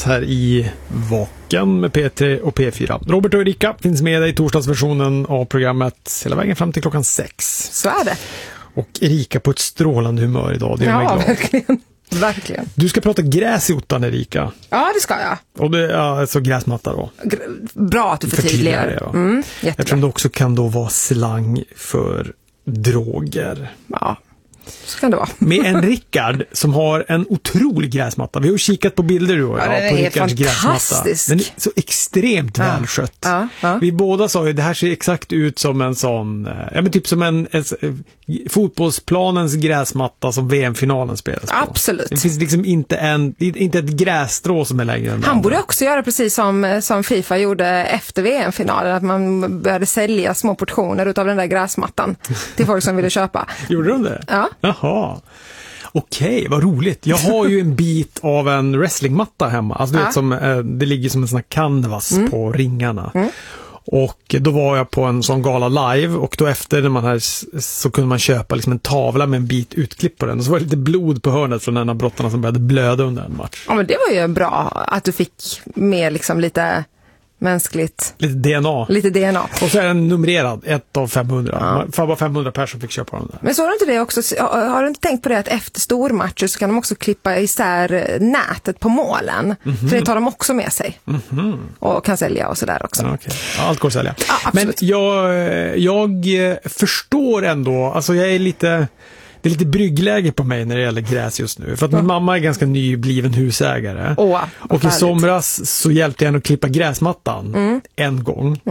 torsdags här i Vaken med P3 och P4. Robert och Erika finns med i torsdagsversionen av programmet hela vägen fram till klockan 6. Så är det. Och Erika på ett strålande humör idag, det är mig glad. Verkligen. Verkligen. Du ska prata gräs i ottan, Erika. Ja, det ska jag. Och det är alltså gräsmatta då. Bra att du förtydligar. Ja. Eftersom Jättebra. det också kan då vara slang för droger. Ja, så kan det vara. Med en Rickard som har en otrolig gräsmatta. Vi har kikat på bilder du och jag, Ja, den är på helt Rickards gräsmatta. fantastisk. Den är så extremt välskött. Ja. Vi båda sa ju det här ser exakt ut som en sån, ja men typ som en fotbollsplanens gräsmatta som VM-finalen spelas på. Absolut. Det finns liksom inte ett grässtrå som är längre än Han borde också göra precis som FIFA gjorde efter VM-finalen, att man började sälja små portioner utav den där gräsmattan till folk som ville köpa. Gjorde de det? Ja. Jaha. Okej, vad roligt. Jag har ju en bit av en wrestlingmatta hemma. Alltså du vet, som, det ligger som en sån här canvas på ringarna. Och då var jag på en sån gala live och då efter när man här så kunde man köpa liksom en tavla med en bit utklipp på den. Och så var det lite blod på hörnet från en av brottarna som började blöda under en match. Ja, men det var ju bra att du fick med liksom lite mänskligt. Lite DNA. Lite DNA. Och så är den numrerad, 1 av 500. För bara 500 personer fick köpa den där. Men så har du inte det också, har du inte tänkt på det att efter stormatcher så kan de också klippa isär nätet på målen? För det tar de också med sig. Och kan sälja och sådär också. Okay. Ja, allt går att sälja. Ja, men jag förstår ändå, alltså jag är lite... Det är lite bryggläge på mig när det gäller gräs just nu. För att min mamma är ganska nybliven husägare. Och i somras så hjälpte jag henne att klippa gräsmattan en gång.